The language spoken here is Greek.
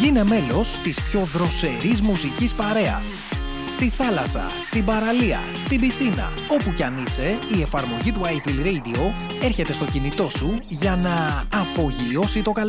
Γίνε μέλος της πιο δροσερής μουσικής παρέας. Στη θάλασσα, στην παραλία, στην πισίνα, όπου κι αν είσαι, η εφαρμογή του iFeel Radio έρχεται στο κινητό σου για να απογειώσει το καλοκαίρι.